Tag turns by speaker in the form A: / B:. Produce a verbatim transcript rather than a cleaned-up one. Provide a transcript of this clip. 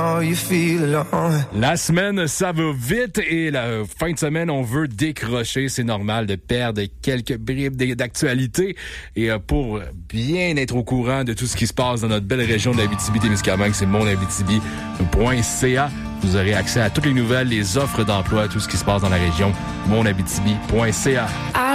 A: La semaine, ça va vite et la fin de semaine, on veut décrocher. C'est normal de perdre quelques bribes d'actualité. Et pour bien être au courant de tout ce qui se passe dans notre belle région de l'Abitibi-Témiscamingue, c'est mon abitibi point c a. Vous aurez accès à toutes les nouvelles, les offres d'emploi, tout ce qui se passe dans la région. mon abitibi point c a.